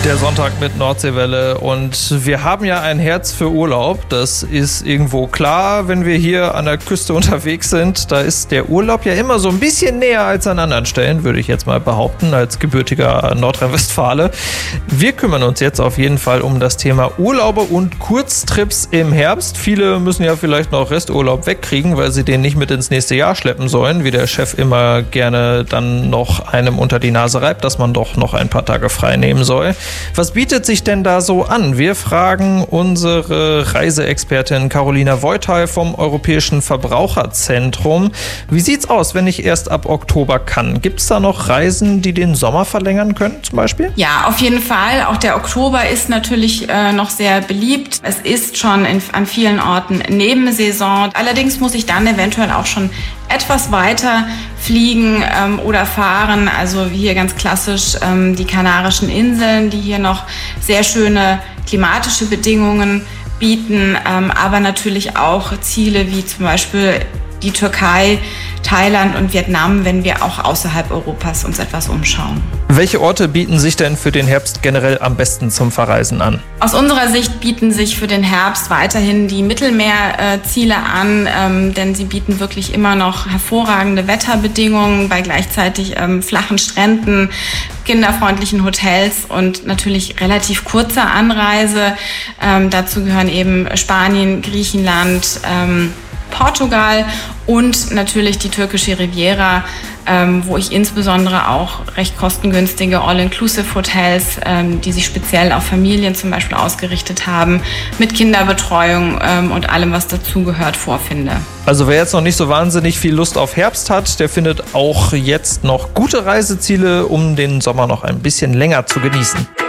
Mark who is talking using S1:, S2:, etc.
S1: Der Sonntag mit Nordseewelle und wir haben ja ein Herz für Urlaub. Das ist irgendwo klar, wenn wir hier an der Küste unterwegs sind. Da ist der Urlaub ja immer so ein bisschen näher als an anderen Stellen, würde ich jetzt mal behaupten, als gebürtiger Nordrhein-Westfale. Wir kümmern uns jetzt auf jeden Fall um das Thema Urlaube und Kurztrips im Herbst. Viele müssen ja vielleicht noch Resturlaub wegkriegen, weil sie den nicht mit ins nächste Jahr schleppen sollen, wie der Chef immer gerne dann noch einem unter die Nase reibt, dass man doch noch ein paar Tage frei nehmen soll. Was bietet sich denn da so an? Wir fragen unsere Reiseexpertin Carolina Voital vom Europäischen Verbraucherzentrum. Wie sieht's aus, wenn ich erst ab Oktober kann? Gibt es da noch Reisen, die den Sommer verlängern können zum Beispiel?
S2: Ja, auf jeden Fall. Auch der Oktober ist natürlich noch sehr beliebt. Es ist schon an vielen Orten Nebensaison. Allerdings muss ich dann eventuell auch schon etwas weiter fliegen oder fahren. Also hier ganz klassisch die Kanarischen Inseln, die hier noch sehr schöne klimatische Bedingungen bieten, aber natürlich auch Ziele wie zum Beispiel die Türkei, Thailand und Vietnam, wenn wir auch außerhalb Europas uns etwas umschauen.
S1: Welche Orte bieten sich denn für den Herbst generell am besten zum Verreisen an?
S2: Aus unserer Sicht bieten sich für den Herbst weiterhin die Mittelmeerziele an, denn sie bieten wirklich immer noch hervorragende Wetterbedingungen bei gleichzeitig flachen Stränden, kinderfreundlichen Hotels und natürlich relativ kurzer Anreise. Dazu gehören eben Spanien, Griechenland, Portugal und natürlich die türkische Riviera, wo ich insbesondere auch recht kostengünstige All-Inclusive-Hotels, die sich speziell auf Familien zum Beispiel ausgerichtet haben, mit Kinderbetreuung und allem, was dazugehört, vorfinde.
S1: Also wer jetzt noch nicht so wahnsinnig viel Lust auf Herbst hat, der findet auch jetzt noch gute Reiseziele, um den Sommer noch ein bisschen länger zu genießen.